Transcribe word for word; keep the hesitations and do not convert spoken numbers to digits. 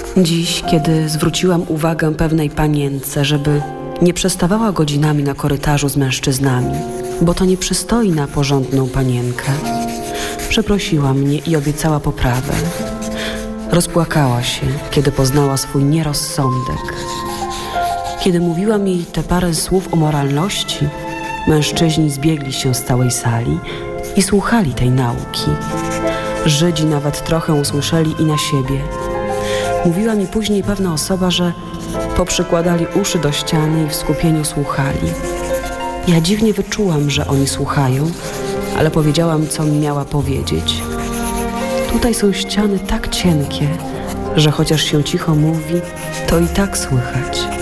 Dziś, kiedy zwróciłam uwagę pewnej panience, żeby nie przestawała godzinami na korytarzu z mężczyznami, bo to nie przystoi na porządną panienkę, przeprosiła mnie i obiecała poprawę. Rozpłakała się, kiedy poznała swój nierozsądek. Kiedy mówiłam jej te parę słów o moralności, mężczyźni zbiegli się z całej sali i słuchali tej nauki. Żydzi nawet trochę usłyszeli i na siebie. Mówiła mi później pewna osoba, że poprzykładali uszy do ściany i w skupieniu słuchali. Ja dziwnie wyczułam, że oni słuchają, ale powiedziałam, co mi miała powiedzieć. Tutaj są ściany tak cienkie, że chociaż się cicho mówi, to i tak słychać.